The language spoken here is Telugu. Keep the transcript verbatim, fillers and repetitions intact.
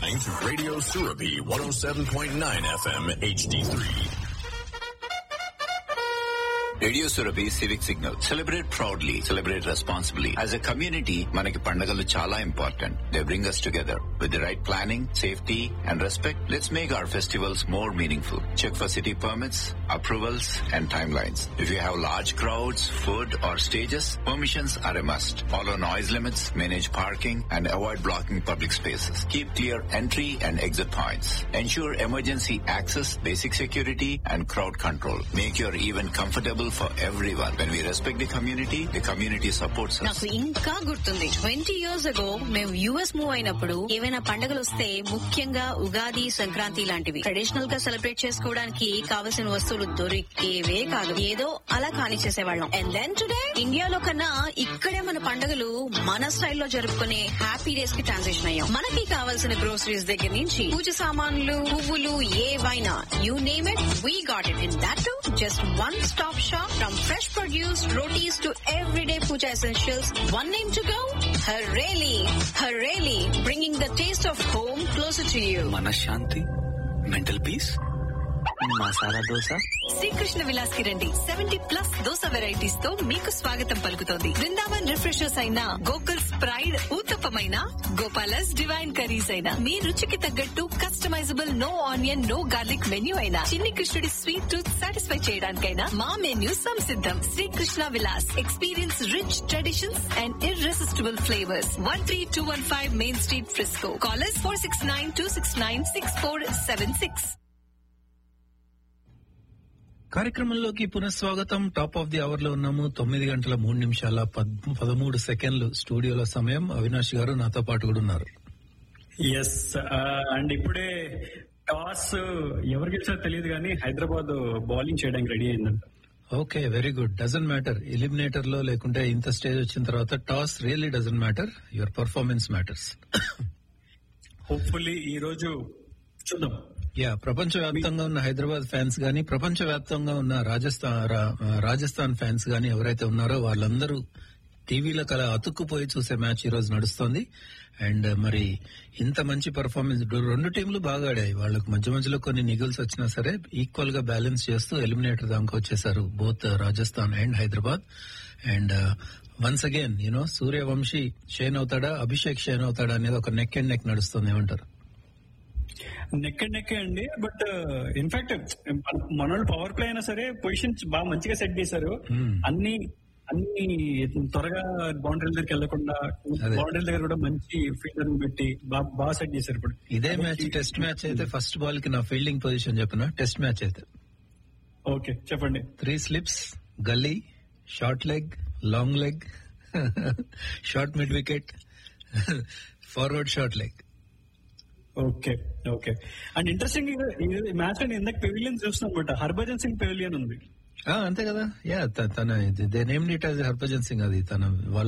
listening to Radio Surabhi one oh seven point nine F M H D three. Radio Surabhi civic signal. Celebrate proudly, celebrate responsibly. As a community మనకి పండుగలు చాలా important. They bring us together with the right planning, safety and respect. Let's make our festivals more meaningful. Check for city permits, approvals and time lines. If you have large crowds, food are stages, permissions are a must. Follow noise limits, manage parking and avoid blocking public spaces. Keep clear entry and exit points. Ensure emergency access, basic security and crowd control. Make your event comfortable for everyone. When we respect the community, the community supports us. నాకు ఇంకా గుర్తుంది, ట్వంటీ ఇయర్స్ అగో మేము యుఎస్ మూవ్ అయినప్పుడు ఏవైనా పండుగలు వస్తే, ముఖ్యంగా ఉగాది, సంక్రాంతి లాంటివి ట్రెడిషనల్ గా సెలబ్రేట్ చేసుకోవడానికి కావలసిన వస్తువులు దొరికేవే కాదు. ఏదో అలా కాని చేసేవాళ్ళం. అండ్ దెన్ టుడే ఇండియాలో కన్నా ఇక్కడే మన పండుగలు మన స్టైల్లో జరుపుకునే హ్యాపీ డేస్ కి ట్రాన్సిషన్ అయ్యాం. మనకి కావాల్సిన గ్రోసరీస్ దగ్గర నుంచి పూజ సామాన్లు, పువ్వులు, ఏవైనా you name it, we got it. In that to just one stop shop. From fresh produce, rotis to everyday puja essentials, one name to go? Hareli. Hareli, bringing the taste of home closer to you. మనశ్శాంతి, మెంటల్ పీస్, మసాలా దోశ. శ్రీకృష్ణ విలాస్ కి రండి. సెవెంటీ ప్లస్ దోశ వెరైటీస్ తో మీకు స్వాగతం పలుకుతోంది. బృందావన్ రిఫ్రెషర్స్ అయినా, Gokul's pride ఊతప్పమైన, gopalas divine curries అయినా, మీ రుచికి తగ్గట్టు customisable no onion, no garlic menu అయినా, చిన్ని కృష్ణుడి స్వీట్ టూత్ సాటిస్ఫై చేయడానికైనా మా menu సంసిద్ధం. Srikrishna Vilas. Experience rich traditions and irresistible flavours. One three two one five main street, Frisco. Callers four six nine two six nine six four seven six. కార్యక్రమంలోకి పునఃస్వాగతం. టాప్ ఆఫ్ ది అవర్ లో ఉన్నాము. తొమ్మిది గంటల మూడు నిమిషాల పదమూడు సెకండ్లు స్టూడియోలో సమయం. అవినాష్ గారు నాతో పాటు కూడా ఉన్నారు. ఎస్, అండ్ ఇప్పుడే టాస్ ఎవరు గెలిచారో తెలియదు కానీ హైదరాబాద్ బౌలింగ్ చేయడానికి రెడీ అయిందంట. Okay, very good. Doesn't matter eliminator లో లేకుంటే ఇంత స్టేజ్ వచ్చిన తర్వాత toss really doesn't matter. Your performance matters. Hopefully ఈ రోజు చూద్దాం. యా, ప్రపంచ వ్యాప్తంగా ఉన్న హైదరాబాద్ ఫ్యాన్స్ గానీ, ప్రపంచ వ్యాప్తంగా ఉన్న రాజస్థాన్ రాజస్థాన్ ఫ్యాన్స్ గానీ ఎవరైతే ఉన్నారో వాళ్ళందరూ టీవీలో కల అతుక్కుపోయి చూసే మ్యాచ్ ఈ రోజు నడుస్తోంది. అండ్ మరి ఇంత మంచి పర్ఫార్మెన్స్, రెండు టీంలు బాగా ఆడాయి. వాళ్ళకు మధ్య మధ్యలో కొన్ని నిగుల్స్ వచ్చినా సరే ఈక్వల్ గా బ్యాలెన్స్ చేస్తూ ఎలిమినేటర్ దాకా వచ్చేసారు both Rajasthan and Hyderabad. And once again you know Suryavanshi Shane అవుతాడా, అభిషేక్ షేన్ అవుతాడా అనేది ఒక నెక్ అండ్ నెక్ నడుస్తుంది. ఏమంటారు? నెక్ అండ్ నెక్ అండి. బట్ ఇన్ఫాక్ట్ మన పవర్ ప్లే అయినా సరే పొజిషన్స్ బాగా మంచిగా సెట్ చేశారు. అన్ని అన్ని త్వరగా బౌండరీ దగ్గరికి వెళ్లకుండా బౌండరీ దగ్గర కూడా మంచి ఫీల్డర్ పెట్టి బాగా సెట్ చేశారు. ఇప్పుడు ఇదే మ్యాచ్ టెస్ట్ మ్యాచ్ అయితే ఫస్ట్ బాల్ కి నా ఫీల్డింగ్ పొజిషన్ చెప్పిన. టెస్ట్ మ్యాచ్ అయితే ఓకే చెప్పండి. త్రీ స్లిప్స్, గల్లీ, short leg, long leg, short mid wicket, forward short leg. Okay okay. And interesting match లో ఇందాక పెవిలియన్ చూస్తున్నాం అనమాట. హర్భజన్ సింగ్ పెవిలియన్ ఉంది. అంతే కదా. యా, తన they named it as Harbhajan Singh. అది తన